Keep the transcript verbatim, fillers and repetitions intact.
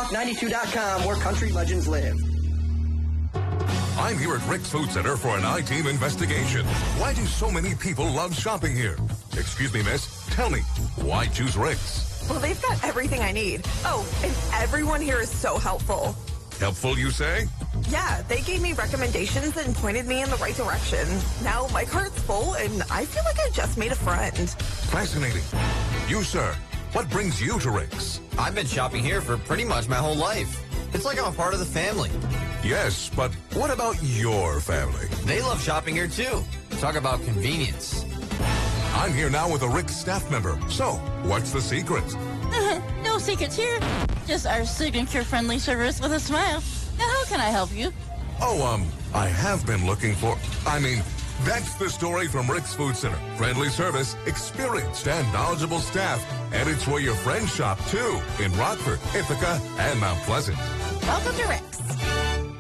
talk ninety-two dot com, where country legends live. I'm here at Rick's Food Center for an I-Team investigation. Why do so many people love shopping here? Excuse me, miss. Tell me, why choose Rick's? Well, they've got everything I need. Oh, and everyone here is so helpful. Helpful, you say? Yeah, they gave me recommendations and pointed me in the right direction. Now my cart's full, and I feel like I just made a friend. Fascinating. You, sir, what brings you to Rick's? I've been shopping here for pretty much my whole life. It's like I'm a part of the family. Yes, but what about your family? They love shopping here, too. Talk about convenience. I'm here now with a Rick's staff member. So, what's the secret? No secrets here. Just our signature friendly service with a smile. Now, how can I help you? Oh, um, I have been looking for... I mean, that's the story from Rick's Food Center. Friendly service, experienced and knowledgeable staff. And it's where your friends shop, too, in Rockford, Ithaca, and Mount Pleasant. Welcome to Rick's.